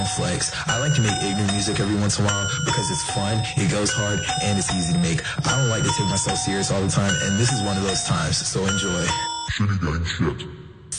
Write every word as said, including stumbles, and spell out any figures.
flex. I like to make ignorant music every once in a while because it's fun, it goes hard, and it's easy to make. I don't like to take myself serious all the time, and this is one of those times, so enjoy. Shitty gang shit.